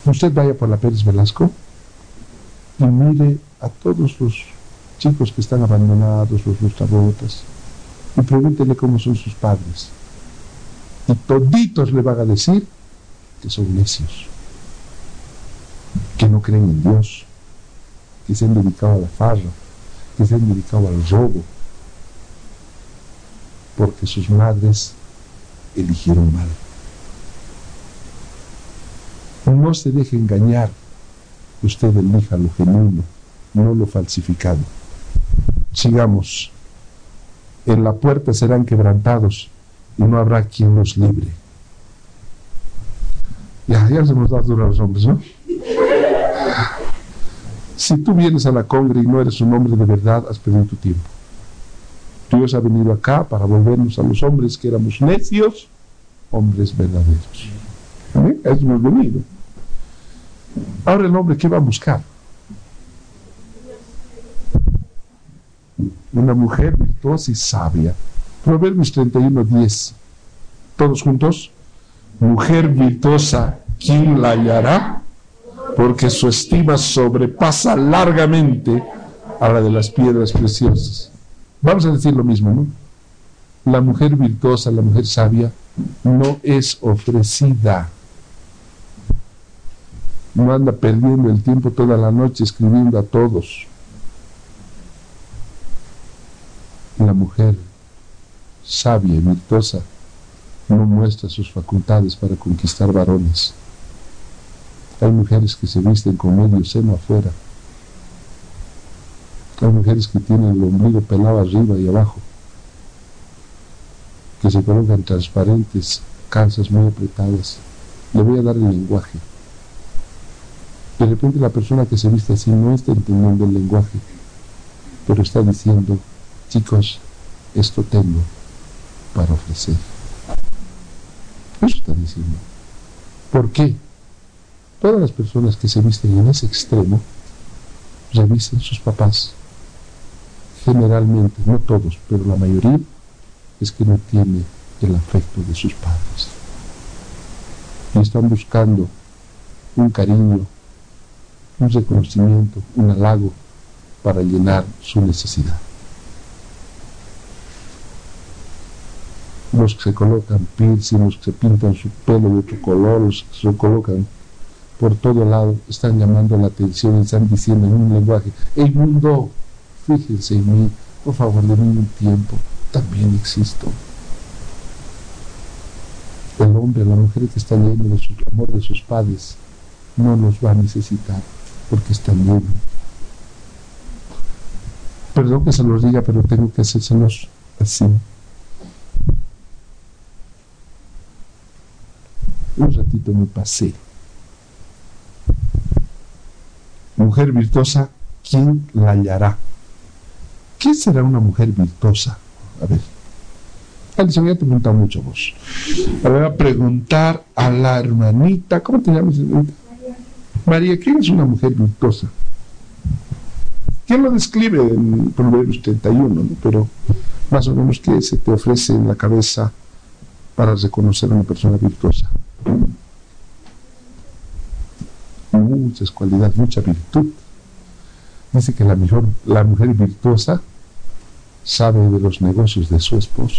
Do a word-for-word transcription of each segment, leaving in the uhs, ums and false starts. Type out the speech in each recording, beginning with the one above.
Usted vaya por la Pérez Velasco y mire a todos los chicos que están abandonados, los lustrabotas, y pregúntele cómo son sus padres. Y toditos le van a decir que son necios, que no creen en Dios, que se han dedicado a la farra, que se han dedicado al robo, porque sus madres eligieron mal. No se deje engañar, usted elija lo genuino, no lo falsificado. Sigamos. En la puerta serán quebrantados y no habrá quien los libre. Ya, ya se nos da duro a los hombres, ¿no? Si tú vienes a la congre y no eres un hombre de verdad, has perdido tu tiempo. Dios ha venido acá para volvernos a los hombres que éramos necios, hombres verdaderos. ¿Eh? Eso hemos venido. Ahora el hombre, ¿qué va a buscar? Una mujer virtuosa y sabia. Proverbios treinta y uno, diez. Todos juntos. Mujer virtuosa, ¿quién la hallará? Porque su estima sobrepasa largamente a la de las piedras preciosas. Vamos a decir lo mismo, ¿no? La mujer virtuosa, la mujer sabia, no es ofrecida. No anda perdiendo el tiempo toda la noche escribiendo a todos. La mujer sabia y virtuosa no muestra sus facultades para conquistar varones. Hay mujeres que se visten con medio seno afuera. Hay mujeres que tienen el ombligo pelado arriba y abajo, que se colocan transparentes, calzas muy apretadas. Le voy a dar el lenguaje. De repente la persona que se viste así no está entendiendo el lenguaje, pero está diciendo: chicos, esto tengo para ofrecer. Eso está diciendo. ¿Por qué? Todas las personas que se visten en ese extremo revisen sus papás. Generalmente, no todos, pero la mayoría es que no tiene el afecto de sus padres. Y están buscando un cariño, un reconocimiento, un halago para llenar su necesidad. Los que se colocan piercing, los que se pintan su pelo de otro color, los que se colocan por todo lado, están llamando la atención y están diciendo en un lenguaje: ¡Ey mundo, fíjense en mí, por favor, denme un tiempo, también existo! El hombre, la mujer que está lleno de su amor de sus padres, no los va a necesitar porque está lleno. Perdón que se los diga, pero tengo que hacérselos así. Un ratito me pasé. Mujer virtuosa, ¿quién la hallará? ¿Qué será una mujer virtuosa? A ver. Alison, ya te he preguntado mucho vos. Le voy a preguntar a la hermanita. ¿Cómo te llamas, hermanita? María. María, ¿quién es una mujer virtuosa? ¿Quién lo describe en Proverbios treinta y uno? ¿No? Pero más o menos, ¿qué se te ofrece en la cabeza para reconocer a una persona virtuosa? Muchas cualidades, mucha virtud. Dice que la, mejor, la mujer virtuosa sabe de los negocios de su esposo.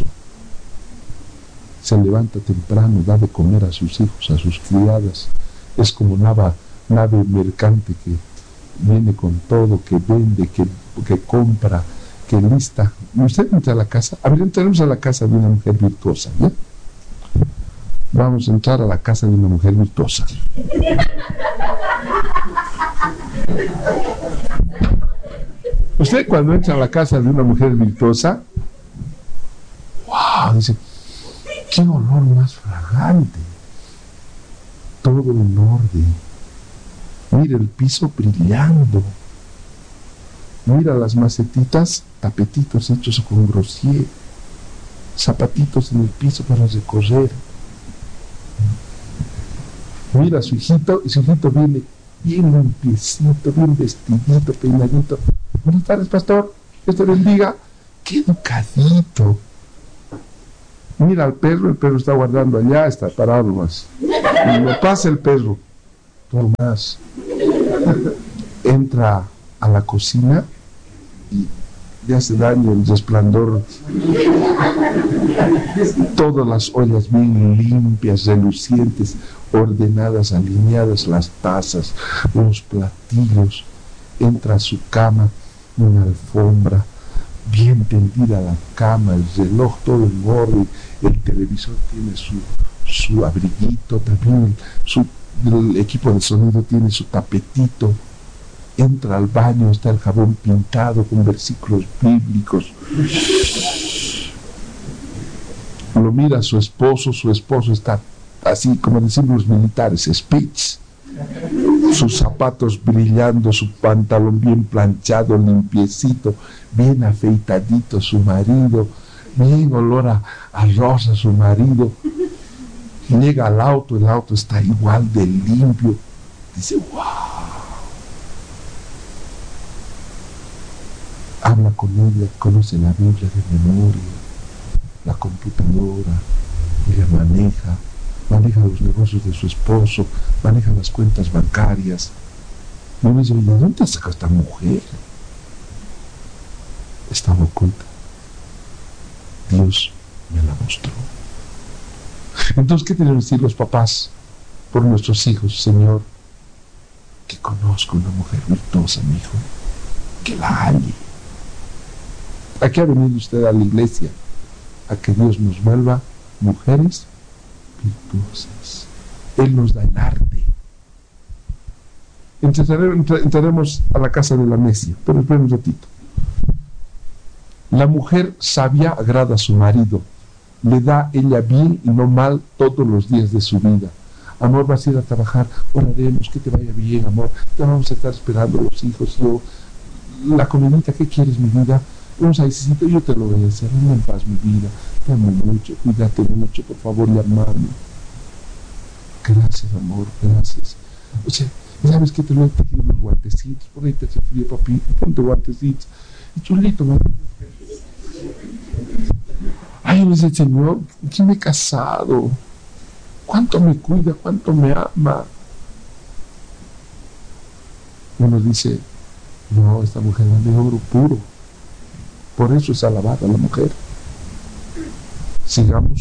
Se levanta temprano, da de comer a sus hijos, a sus criadas. Es como nave, nave mercante que viene con todo, que vende, que, que compra, que lista. Usted entra a la casa, a ver, entremos a la casa de una mujer virtuosa, ¿ya? Vamos a entrar a la casa de una mujer virtuosa. Usted cuando entra a la casa de una mujer virtuosa, wow, dice: qué olor más fragante, todo en orden, mira el piso brillando, mira las macetitas, tapetitos hechos con grosier, zapatitos en el piso para recorrer. Mira a su hijito, y su hijito viene bien limpiecito, bien vestidito, peinadito. Buenas tardes, pastor, Dios te bendiga. Qué educadito. Mira al perro, el perro está guardando allá, está parado nomás. Y lo pasa el perro. todo más. Entra a la cocina y le hace daño el resplandor. Todas las ollas bien limpias, relucientes, ordenadas, alineadas, las tazas, los platillos. Entra a su cama, una alfombra, bien tendida la cama, el reloj todo en orden, el televisor tiene su, su abriguito, también el, su, el equipo de sonido tiene su tapetito. Entra al baño, está el jabón pintado con versículos bíblicos. Lo mira a su esposo, su esposo está así, como decimos los militares, speech. Sus zapatos brillando, su pantalón bien planchado, limpiecito, bien afeitadito su marido, bien olor a, a rosa su marido. Llega al auto, el auto está igual de limpio. Dice, wow. Habla con ella, conoce la Biblia de memoria, la computadora, ella maneja, maneja los negocios de su esposo, maneja las cuentas bancarias. Y uno dice, oye, ¿dónde te has sacado esta mujer? Estaba oculta. Dios me la mostró. Entonces, ¿qué tenemos que decir los papás por nuestros hijos? Señor, que conozco una mujer virtuosa, mi hijo, que la halle. ¿A qué ha venido usted a la iglesia? A que Dios nos vuelva mujeres virtuosas. Él nos da el arte. Entraremos a la casa de la necia, pero esperen un ratito. La mujer sabia agrada a su marido, le da ella bien y no mal todos los días de su vida. Amor, vas a ir a trabajar, oraremos, que te vaya bien, amor, te vamos a estar esperando los hijos, yo, la comidita, ¿qué quieres, mi vida? Vamos a decir, yo te lo voy a hacer, anda en paz, mi vida, te amo mucho, cuídate mucho, por favor, llamarme. Gracias, amor, gracias. O sea, ¿sabes qué? Te lo he pedido los guantecitos, por ahí te hace frío, papi, ponte guantecitos. Y chulito, ¿no? Ay, me dice, Señor, ¿quién me he casado? ¿Cuánto me cuida? ¿Cuánto me ama? Uno dice, no, esta mujer es de oro puro. Por eso es alabada la mujer. Sigamos.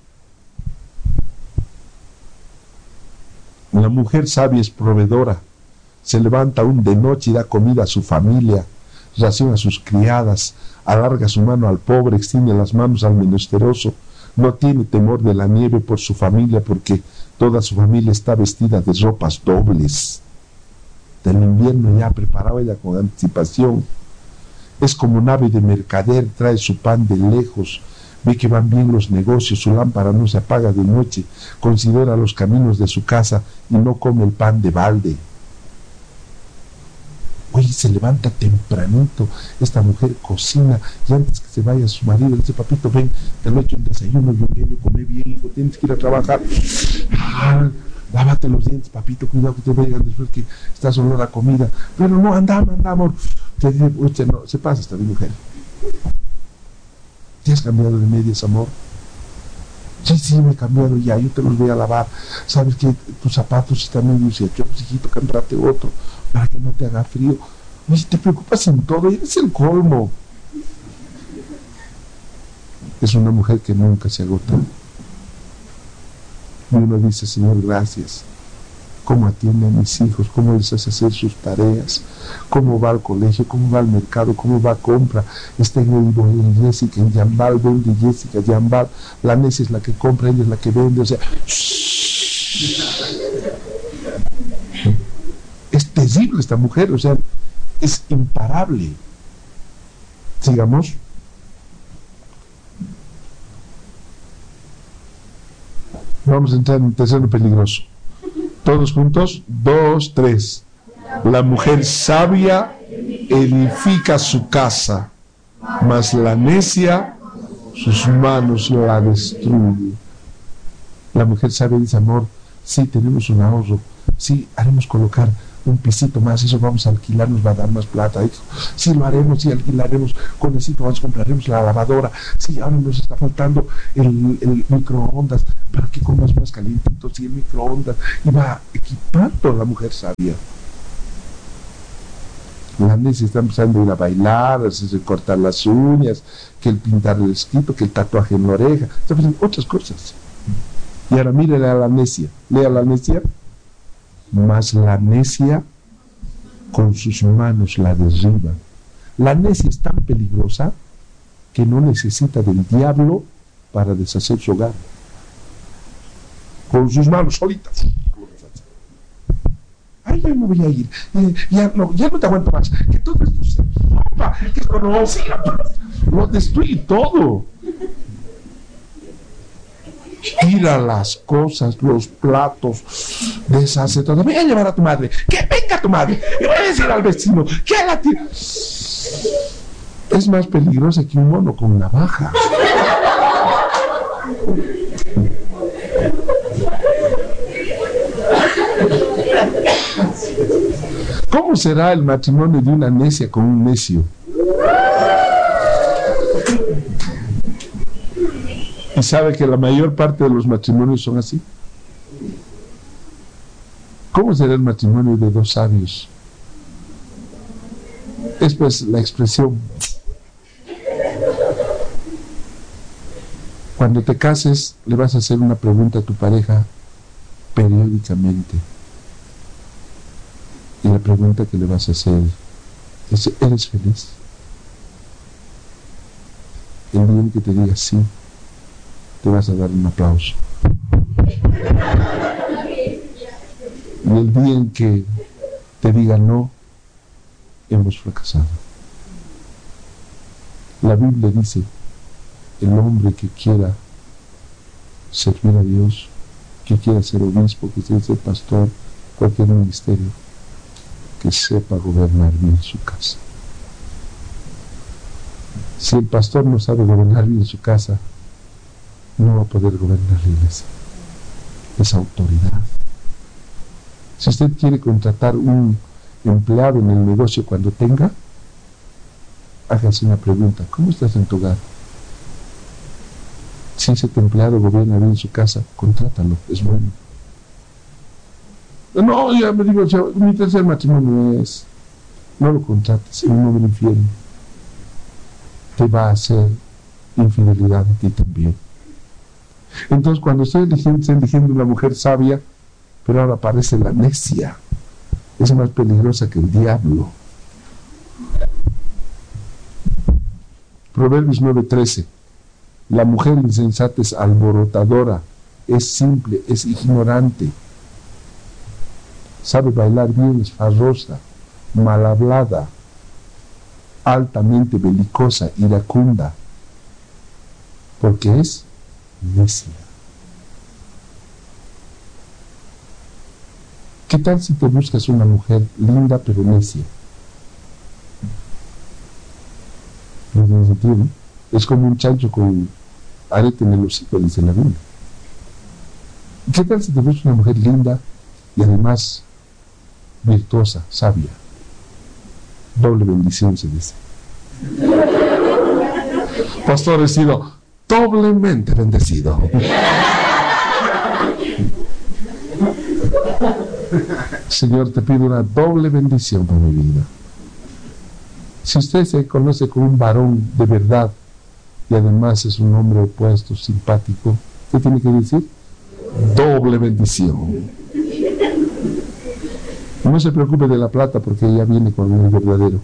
La mujer sabia es proveedora. Se levanta aún de noche y da comida a su familia, raciona a sus criadas, alarga su mano al pobre, extiende las manos al menesteroso. No tiene temor de la nieve por su familia, porque toda su familia está vestida de ropas dobles. Del invierno ya preparaba ella con anticipación. Es como nave de mercader, trae su pan de lejos, ve que van bien los negocios, su lámpara no se apaga de noche, considera los caminos de su casa y no come el pan de balde. Oye, se levanta tempranito, esta mujer cocina, y antes que se vaya su marido, le dice, papito, ven, te lo he hecho un desayuno, yo bien, come bien, hijo, tienes que ir a trabajar. Ah, lávate los dientes, papito, cuidado que te vayan después que estás olor a comida. Pero no, anda, anda, amor. Te dice, usted no, se pasa esta mujer. ¿Te has cambiado de medias, amor? Sí, sí, me he cambiado ya, yo te los voy a lavar. Sabes que tus zapatos están medio sucios, hijito, cántate otro, para que no te haga frío. Oye, te preocupas en todo, eres el colmo. Es una mujer que nunca se agota. Y uno dice, Señor, gracias. Cómo atiende a mis hijos, cómo les hace hacer sus tareas, cómo va al colegio, cómo va al mercado, cómo va a compra. Está en el en Jessica, en Yambal, vende Jessica, Yambal. La necia es la que compra, ella es la que vende. O sea, es terrible esta mujer, o sea, es imparable. Sigamos. Vamos a entrar en un terreno peligroso. Todos juntos, dos, tres. La mujer sabia edifica su casa, mas la necia sus manos la destruyen. La mujer sabia dice, amor, sí tenemos un ahorro, sí haremos colocar un pisito más, eso vamos a alquilar, nos va a dar más plata, hijo. Sí lo haremos, sí alquilaremos, con eso vamos, compraremos la lavadora, sí, ahora nos está faltando el, el microondas, para que comas más calientitos y el microondas. Iba equipando a la mujer sabia. La necia está empezando a ir a bailar, a hacerse cortar las uñas, que el pintar el escrito, que el tatuaje en la oreja, está haciendo otras cosas. Y ahora mírele a la necia, lea la necia, mas la necia con sus manos la derriba. La necia es tan peligrosa que no necesita del diablo para deshacer su hogar. Con sus manos solitas. Ay, yo no voy a ir. Eh, ya, no, ya no te aguanto más. Que todo esto se rompa. Que esto no siga. Lo destruye todo. Tira las cosas, los platos, deshace todo. Voy a llevar a tu madre. Que venga tu madre. Y voy a decir al vecino que la tira. Es más peligrosa que un mono con navaja. ¿Cómo será el matrimonio de una necia con un necio? ¿Y sabe que la mayor parte de los matrimonios son así? ¿Cómo será el matrimonio de dos sabios? Es pues la expresión. Cuando te cases, le vas a hacer una pregunta a tu pareja periódicamente. Y la pregunta que le vas a hacer es: ¿eres feliz? El día en que te diga sí, te vas a dar un aplauso. Y el día en que te diga no, hemos fracasado. La Biblia dice: el hombre que quiera servir a Dios, que quiera ser obispo, que quiera ser pastor, cualquier ministerio, que sepa gobernar bien su casa. Si el pastor no sabe gobernar bien su casa, no va a poder gobernar la iglesia. Es autoridad. Si usted quiere contratar un empleado en el negocio cuando tenga, hágase una pregunta: ¿cómo estás en tu hogar? Si ese empleado gobierna bien su casa, contrátalo, es bueno. No, ya me digo, o sea, mi tercer matrimonio es, no lo contrates, es un hombre infiel. Te va a hacer infidelidad a ti también. Entonces, cuando estoy eligiendo, estoy eligiendo una mujer sabia, pero ahora aparece la necia. Es más peligrosa que el diablo. Proverbios nueve trece. La mujer insensata es alborotadora, es simple, es ignorante. Sabe bailar bien, es farrosa, mal hablada, altamente belicosa, iracunda, porque es necia. ¿Qué tal si te buscas una mujer linda pero necia? ¿No tiene sentido, no? Es como un chancho con arete en el hocico, dice la Biblia. ¿Qué tal si te buscas una mujer linda y además virtuosa, sabia? Doble bendición, se dice. Pastor, he sido doblemente bendecido. Señor, te pido una doble bendición para mi vida. Si usted se conoce con un varón de verdad y además es un hombre opuesto, simpático, ¿qué tiene que decir? Doble bendición. No se preocupe de la plata porque ella viene con el verdadero.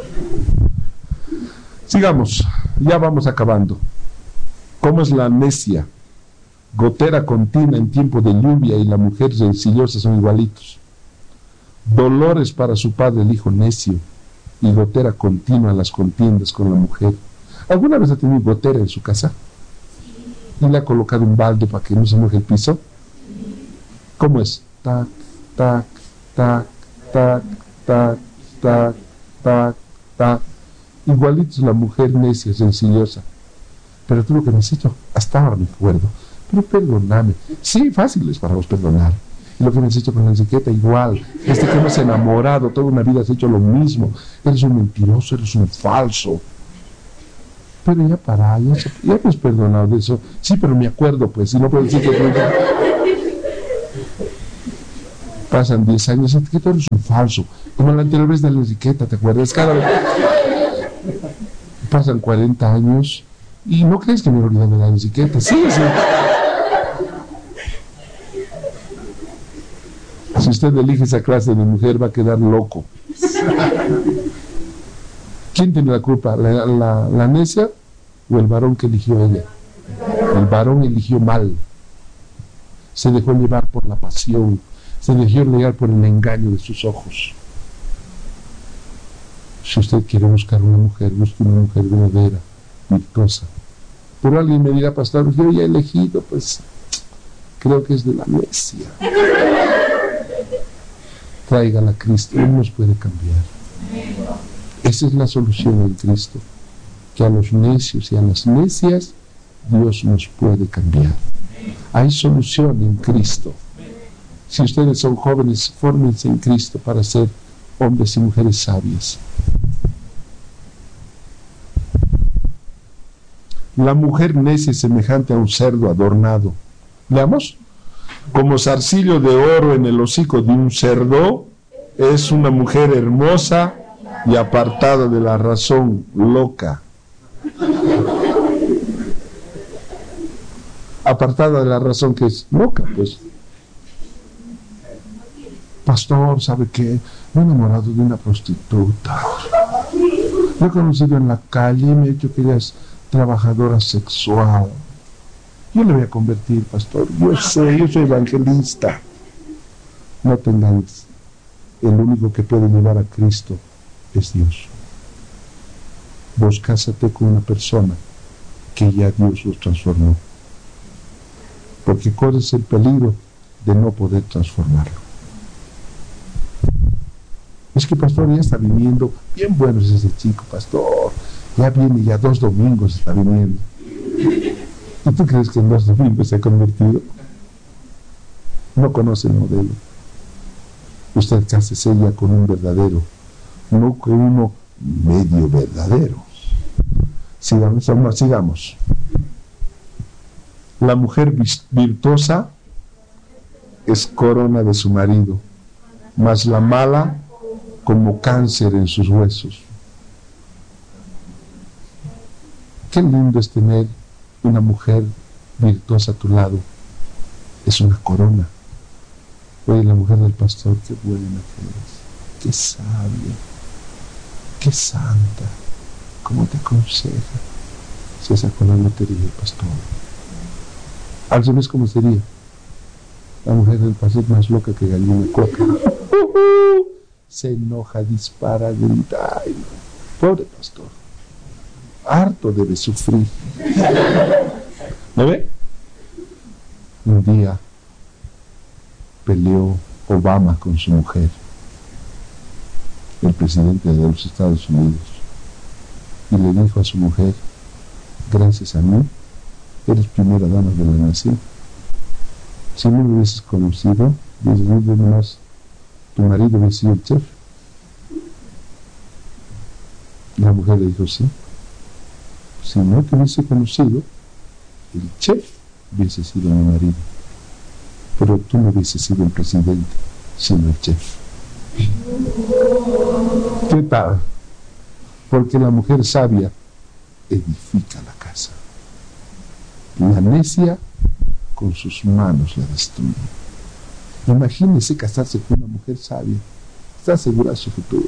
Sigamos, ya vamos acabando. ¿Cómo es la necia? Gotera continua en tiempo de lluvia y la mujer rencillosa son igualitos. Dolores para su padre el hijo necio y gotera continua las contiendas con la mujer. ¿Alguna vez ha tenido gotera en su casa? ¿Y le ha colocado un balde para que no se moje el piso? ¿Cómo es? Tac, tac, tac, tac, tac, tac, tac, tac. Igualito es la mujer necia, sencillosa. Pero tú lo que me has hecho, hasta ahora me acuerdo. Pero perdóname. Sí, fácil es para vos perdonar. Y lo que me has hecho con la Enriqueta, igual. Desde que hemos enamorado, toda una vida has hecho lo mismo. Eres un mentiroso, eres un falso. Pero ya para, ya, se, ya me has perdonado de eso. Sí, pero me acuerdo, pues, y no puedo decir que... Pasan diez años, que tú eres un falso. Como la anterior vez de la etiqueta, ¿te acuerdas? Cada vez... Pasan cuarenta años y no crees que me he olvidado de la etiqueta. Sí, sí. Si usted elige esa clase de mujer, va a quedar loco. ¿Quién tiene la culpa? ¿La, la, la necia o el varón que eligió ella? El varón eligió mal. Se dejó llevar por la pasión. Se dejó llevar por el engaño de sus ojos. Si usted quiere buscar una mujer, busque una mujer verdadera, virtuosa. Pero alguien me dirá, pastor, yo ya he elegido, pues creo que es de la necia. Tráigala a Cristo, Él nos puede cambiar. Esa es la solución en Cristo, que a los necios y a las necias Dios nos puede cambiar. Hay solución en Cristo. Si ustedes son jóvenes, fórmense en Cristo para ser hombres y mujeres sabias. La mujer necia es semejante a un cerdo adornado. Veamos. Como zarcillo de oro en el hocico de un cerdo, es una mujer hermosa y apartada de la razón, loca. Apartada de la razón, que es loca, pues. Pastor, ¿sabe qué? Me he enamorado de una prostituta. La he conocido en la calle y me ha dicho que ella es trabajadora sexual. Yo le voy a convertir, pastor. Yo sé, yo soy evangelista. No te engañes. El único que puede llevar a Cristo es Dios. Vos cásate con una persona que ya Dios los transformó. Porque corres el peligro de no poder transformarlo. Es que pastor ya está viniendo. Bien bueno es ese chico, pastor. Ya viene, ya dos domingos está viniendo. ¿Y tú crees que en dos domingos se ha convertido? No conoce el modelo. Usted cásese ya con un verdadero, no con uno medio verdadero. Sigamos, sigamos. La mujer virtuosa es corona de su marido, mas la mala como cáncer en sus huesos. Qué lindo es tener una mujer virtuosa a tu lado. Es una corona. Oye, la mujer del pastor, qué buena que es, qué sabia, qué santa, cómo te aconseja. Se sacó la lotería el pastor. Al revés, ¿cómo sería? La mujer del pastor más loca que gallina coca. Se enoja, dispara, grita. Ay, no. Pobre pastor. Harto debe sufrir. ¿No ve? Un día peleó Obama con su mujer, el presidente de los Estados Unidos, y le dijo a su mujer: gracias a mí, eres primera dama de la nación. Si no me hubieses conocido, desde más tu marido hubiese sido el chef. La mujer le dijo: sí. Si no te hubiese conocido, el chef hubiese sido mi marido. Pero tú no hubieses sido el presidente, sino el chef. ¿Qué tal? Porque la mujer sabia edifica la casa. La necia con sus manos la destruye. Imagínese casarse con una mujer sabia. Está asegurada su futuro.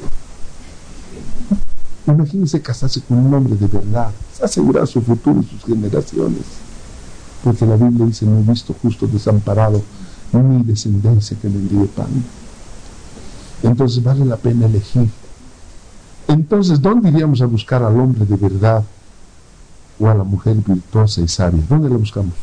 Imagínese casarse con un hombre de verdad. Está asegurado su futuro y sus generaciones. Porque la Biblia dice: no he visto justo desamparado, ni descendencia que mendigue pan. Entonces vale la pena elegir. Entonces, ¿dónde iríamos a buscar al hombre de verdad o a la mujer virtuosa y sabia? ¿Dónde la buscamos?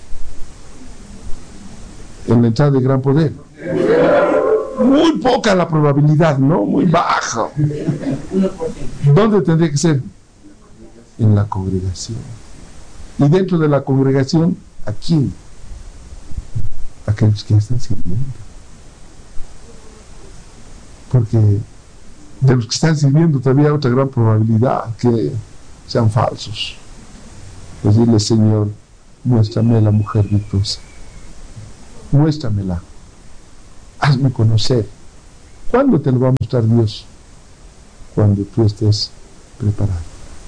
En la entrada de gran poder. Muy poca la probabilidad, ¿no? Muy baja. ¿Dónde tendría que ser? En la congregación. Y dentro de la congregación, ¿a quién? Aquellos que están sirviendo. Porque de los que están sirviendo todavía hay otra gran probabilidad que sean falsos. Pues dile: Señor, muéstrame a la mujer virtuosa, muéstramela, hazme conocer. ¿Cuándo te lo va a mostrar Dios? Cuando tú estés preparado.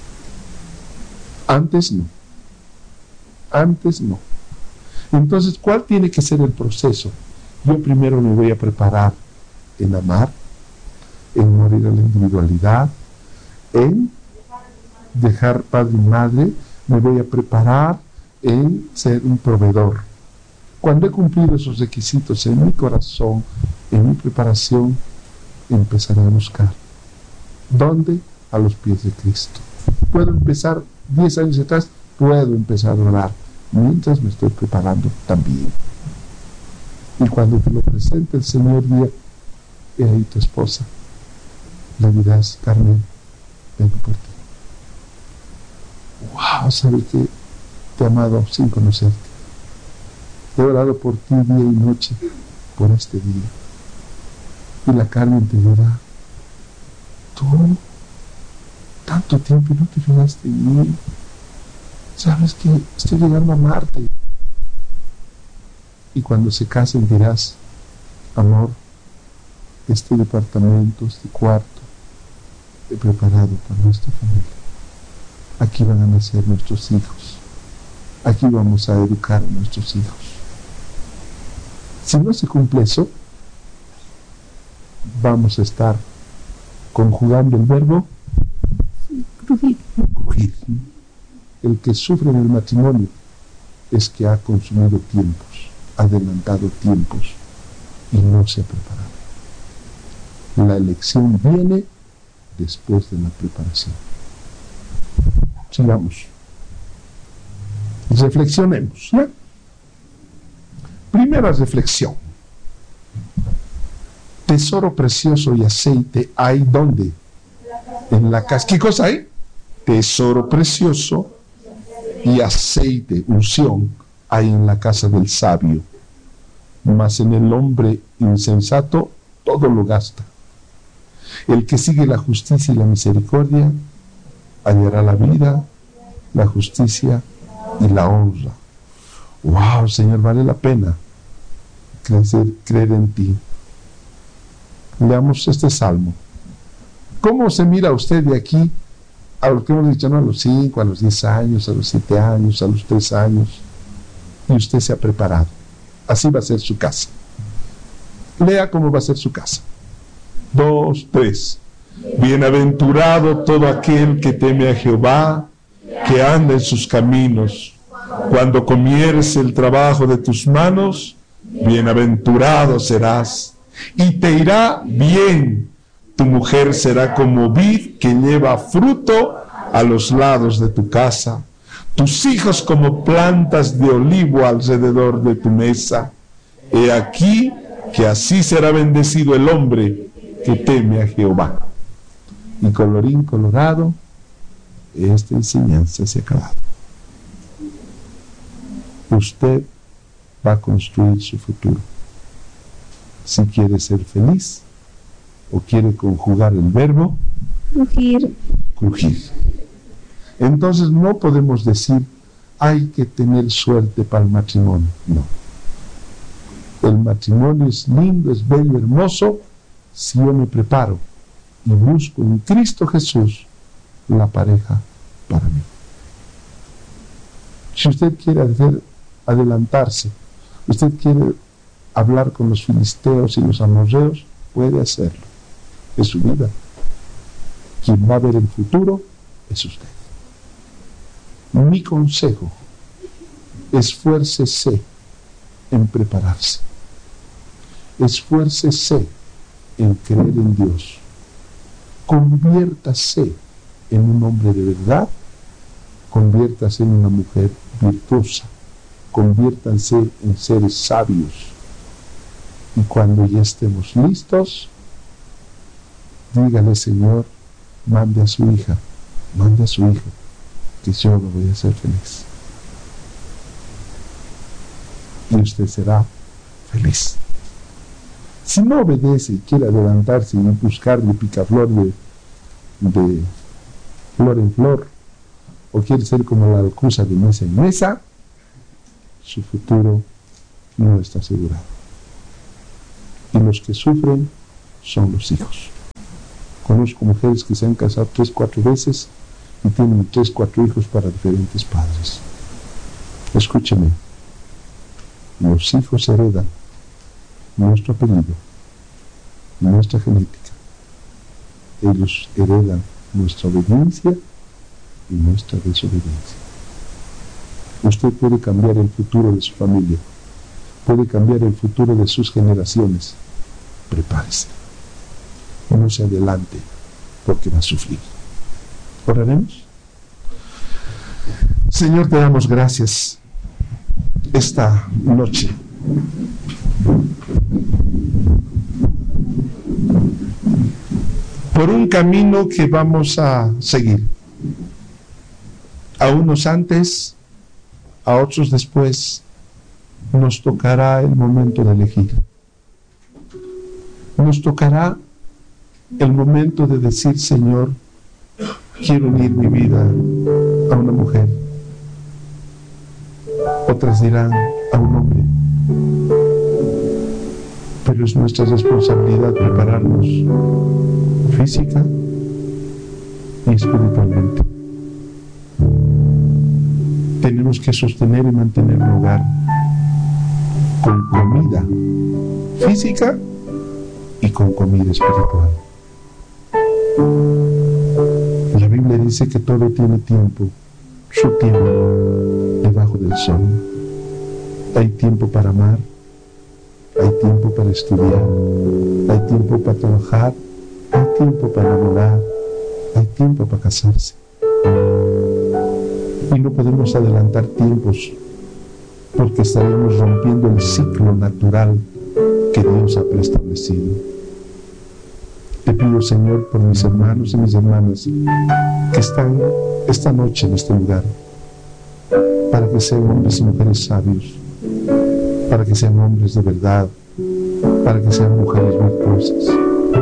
Antes no. Antes no. Entonces, ¿cuál tiene que ser el proceso? Yo primero me voy a preparar en amar, en morir a la individualidad, en dejar padre y madre. Me voy a preparar en ser un proveedor. Cuando he cumplido esos requisitos en mi corazón, en mi preparación, empezaré a buscar. ¿Dónde? A los pies de Cristo. ¿Puedo empezar diez años atrás? Puedo empezar a orar mientras me estoy preparando también. Y cuando te lo presente el Señor, diga: he ahí tu esposa. Le dirás: Carmen, vengo por ti. Wow, ¿sabes qué? Te he amado sin conocerte. He orado por ti día y noche por este día. Y la Carmen te dirá: tú, tanto tiempo y no te fijaste en mí. Sabes que estoy llegando a amarte. Y cuando se casen dirás: amor, este departamento, este cuarto, he preparado para nuestra familia. Aquí van a nacer nuestros hijos. Aquí vamos a educar a nuestros hijos. Si no se cumple eso, vamos a estar conjugando el verbo crujir. crujir. El que sufre en el matrimonio es que ha consumido tiempos, ha adelantado tiempos y no se ha preparado. La elección viene después de la preparación. Sigamos. Reflexionemos, ¿no? Primera reflexión. Tesoro precioso y aceite hay ¿dónde? En la casa. ¿Qué cosa hay? Tesoro precioso y aceite, unción, hay en la casa del sabio. Mas en el hombre insensato todo lo gasta. El que sigue la justicia y la misericordia hallará la vida, la justicia y la honra. Wow, Señor, vale la pena crecer, creer en ti. Leamos este salmo. ¿Cómo se mira usted de aquí a lo que hemos dicho, no? A los cinco, a los diez años, a los siete años, a los tres años? Y usted se ha preparado. Así va a ser su casa. Lea cómo va a ser su casa. Dos, tres. Bienaventurado todo aquel que teme a Jehová, que anda en sus caminos. Cuando comieres el trabajo de tus manos, bienaventurado serás, y te irá bien. Tu mujer será como vid que lleva fruto a los lados de tu casa, tus hijos como plantas de olivo alrededor de tu mesa. He aquí que así será bendecido el hombre que teme a Jehová. Y colorín colorado, esta enseñanza se ha acabado. Usted va a construir su futuro. Si quiere ser feliz o quiere conjugar el verbo crujir. crujir. Entonces no podemos decir hay que tener suerte para el matrimonio. No. El matrimonio es lindo, es bello, hermoso, si yo me preparo y busco en Cristo Jesús la pareja para mí. Si usted quiere hacer, adelantarse, usted quiere hablar con los filisteos y los amorreos, puede hacerlo. Es su vida. Quien va a ver el futuro es usted. Mi consejo: esfuércese en prepararse. Esfuércese en creer en Dios. Conviértase en un hombre de verdad. Conviértase en una mujer virtuosa. Conviértanse en seres sabios. Y cuando ya estemos listos, dígale: Señor, mande a su hija, mande a su hijo, que yo lo voy a hacer feliz. Y usted será feliz. Si no obedece y quiere adelantarse y buscar de picaflor de, de flor en flor, o quiere ser como la alcuza de mesa en mesa, su futuro no está asegurado. Y los que sufren son los hijos. Conozco mujeres que se han casado tres, cuatro veces y tienen tres, cuatro hijos para diferentes padres. Escúcheme, los hijos heredan nuestro apellido, nuestra genética. Ellos heredan nuestra obediencia y nuestra desobediencia. Usted puede cambiar el futuro de su familia, puede cambiar el futuro de sus generaciones. Prepárese. No se adelante, porque va a sufrir. ¿Oraremos? Señor, te damos gracias esta noche. Por un camino que vamos a seguir. A unos antes, a otros después, nos tocará el momento de elegir. Nos tocará el momento de decir, Señor, quiero unir mi vida a una mujer. Otras dirán a un hombre. Pero es nuestra responsabilidad prepararnos física y espiritualmente. Tenemos que sostener y mantener el hogar con comida física y con comida espiritual. La Biblia dice que todo tiene tiempo, su tiempo debajo del sol. Hay tiempo para amar, hay tiempo para estudiar, hay tiempo para trabajar, hay tiempo para enamorar, hay tiempo para casarse. Y no podemos adelantar tiempos porque estaremos rompiendo el ciclo natural que Dios ha preestablecido. Te pido, Señor, por mis hermanos y mis hermanas que están esta noche en este lugar, para que sean hombres y mujeres sabios, para que sean hombres de verdad, para que sean mujeres virtuosas.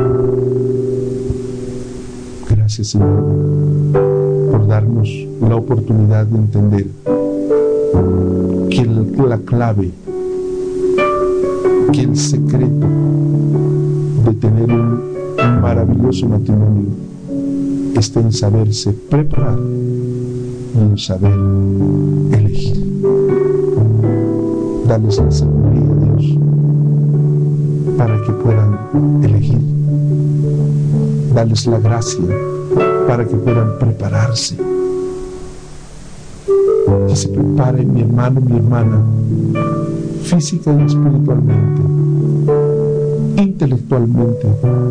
Gracias, Señor, por darnos la oportunidad de entender que la clave, que el secreto de tener un Un maravilloso matrimonio está en saberse preparar y en saber elegir. Dales la sabiduría, Dios, para que puedan elegir. Dales la gracia para que puedan prepararse. Que se prepare mi hermano, mi hermana, física y espiritualmente, intelectualmente,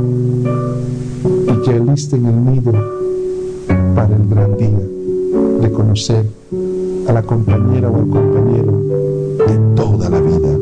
y que alisten el nido para el gran día de conocer a la compañera o al compañero de toda la vida,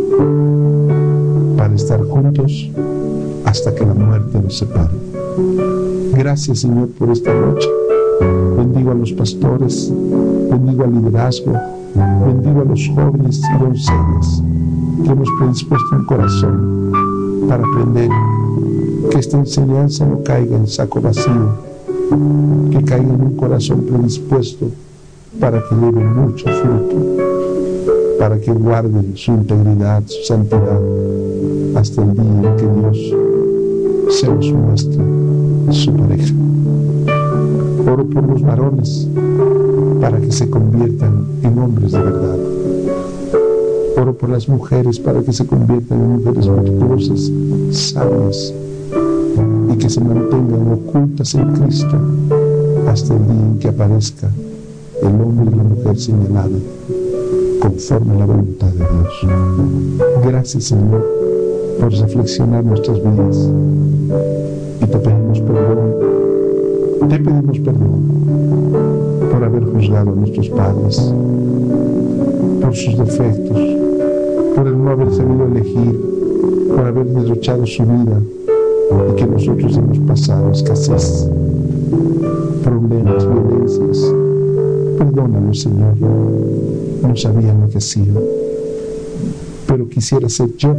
para estar juntos hasta que la muerte nos separe. Gracias, Señor, por esta noche. Bendigo a los pastores, bendigo al liderazgo, bendigo a los jóvenes y doncellas que hemos predispuesto un corazón para aprender, que esta enseñanza no caiga en saco vacío, que caiga en un corazón predispuesto para que lleve mucho fruto, para que guarden su integridad, su santidad, hasta el día en que Dios se nos muestre su pareja. Oro por los varones para que se conviertan en hombres de verdad. Oro por las mujeres para que se conviertan en mujeres virtuosas, sabias, y que se mantengan ocultas en Cristo hasta el día en que aparezca el hombre y la mujer señalada conforme a la voluntad de Dios. Gracias, Señor, por reflexionar nuestras vidas, y te pedimos perdón, te pedimos perdón por haber juzgado a nuestros padres, por sus defectos, por el no haber sabido elegir, por haber derrochado su vida, y que nosotros hemos pasado escasez, problemas, violencias. Perdónanos, Señor, no sabía lo que hacía, pero quisiera ser yo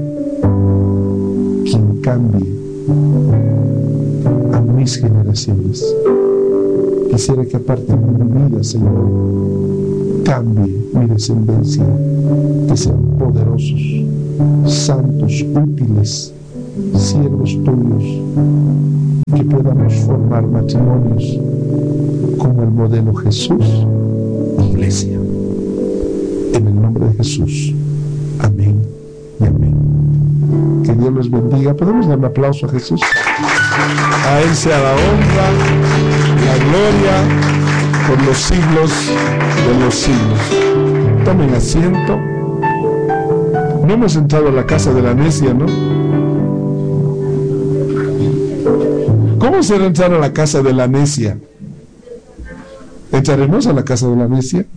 quien cambie a mis generaciones. Quisiera que aparte de mi vida, Señor, cambie mi descendencia, que sean poderosos, santos, útiles, siervos tuyos, que podamos formar matrimonios como el modelo Jesús, Iglesia. En el nombre de Jesús. Amén y amén. Que Dios los bendiga. ¿Podemos dar un aplauso a Jesús? A Él sea la honra, la gloria, por los siglos de los siglos. Tomen asiento. No hemos entrado a la casa de la necia, ¿no? ¿Cómo será entrar a la casa de la necia? ¿Entraremos a la casa de la necia?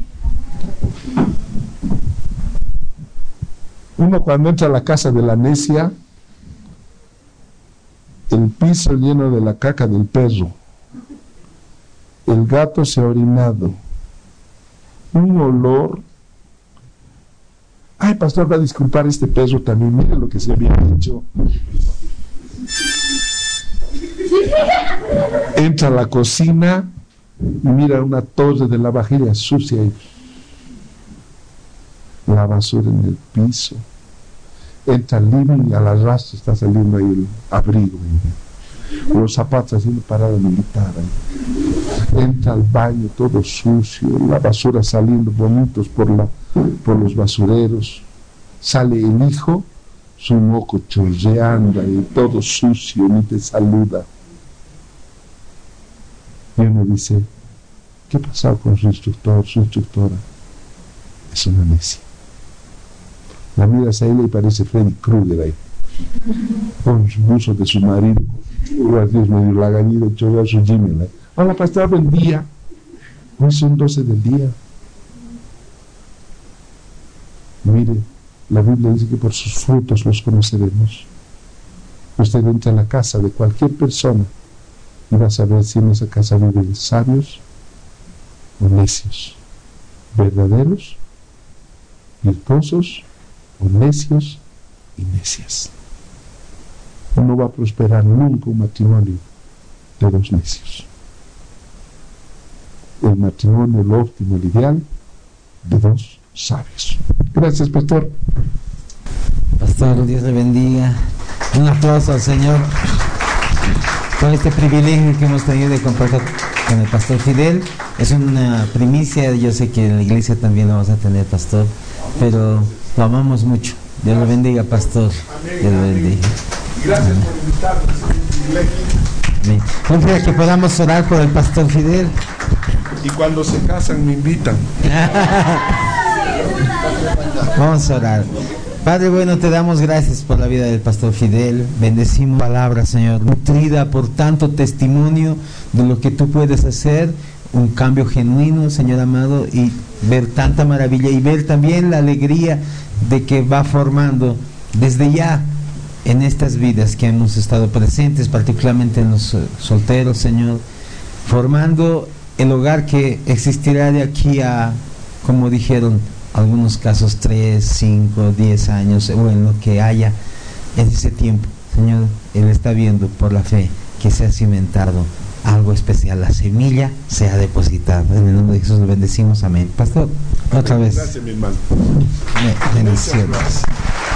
Uno cuando entra a la casa de la necia, el piso lleno de la caca del perro, el gato se ha orinado, un olor. Ay, pastor, va a disculpar este perro también, mire lo que se había hecho. Entra a la cocina y mira una torre de la vajilla sucia y la basura en el piso. Entra al living y a la rastra está saliendo ahí el abrigo, los zapatos haciendo parada militar ahí. Entra al baño todo sucio, la basura saliendo bonitos por, la, por los basureros. Sale el hijo, su moco chorreando y todo sucio, ni te saluda. Y uno dice, ¿qué ha pasado con su instructor, su instructora? Es una necia. La miras a ella y parece Freddy Krueger ahí, con su buzo de su marido, Dios medio lagañido, chorreado su Gmail. Hola, pastor, buen día. Hoy son doce del día. Mire, la Biblia dice que por sus frutos los conoceremos. Usted entra a la casa de cualquier persona y va a saber si en esa casa viven sabios o necios, verdaderos, virtuosos o necios y necias. No va a prosperar nunca un matrimonio de dos necios. El matrimonio, lo óptimo, el ideal, de dos sabios. Gracias, pastor. Pastor, Dios le bendiga. Un aplauso al Señor por este privilegio que hemos tenido de compartir con el pastor Fidel. Es una primicia, yo sé que en la iglesia también lo vamos a tener, pastor, pero lo amamos mucho. Dios le bendiga, pastor. Dios le bendiga. Gracias Amén. Por invitarnos a este privilegio. Amén. Quiero que podamos orar por el pastor Fidel. Y cuando se casan me invitan. Vamos a orar. Padre bueno, te damos gracias por la vida del pastor Fidel. Bendecimos palabra, Señor, nutrida por tanto testimonio de lo que tú puedes hacer, un cambio genuino, Señor amado, y ver tanta maravilla y ver también la alegría de que va formando desde ya en estas vidas que hemos estado presentes, particularmente en los solteros, Señor, formando el hogar que existirá de aquí a, como dijeron, algunos casos tres, cinco, diez años o en lo que haya en ese tiempo. Señor, Él está viendo por la fe que se ha cimentado algo especial, la semilla se ha depositado. En el nombre de Jesús lo bendecimos, amén. Pastor, otra vez. Gracias, mi hermano. Bendiciones.